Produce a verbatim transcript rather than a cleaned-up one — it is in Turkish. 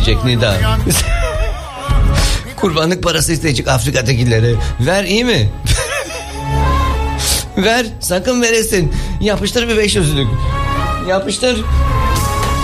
isteyecek Nida. Kurbanlık parası isteyecek Afrika'dakilere. Ver, iyi mi? Ver, sakın veresin. Yapıştır bir beş yüzlük. Yapıştır.